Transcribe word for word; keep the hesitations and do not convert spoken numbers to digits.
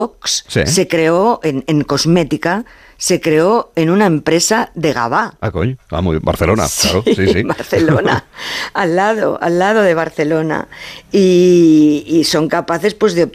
Sí. se creó en, en cosmética, se creó en una empresa de Gavà. Ah, coño. Ah, muy Barcelona, Sí, claro. Sí, sí. Barcelona, al lado, al lado de Barcelona. Y, y son capaces pues de